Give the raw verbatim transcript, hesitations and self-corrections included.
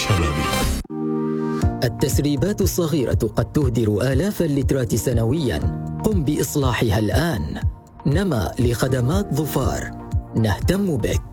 شبابي. التسريبات الصغيرة قد تهدر آلاف اللترات سنوياً. قم بإصلاحها الآن. نما لخدمات ظفار، نهتم بك.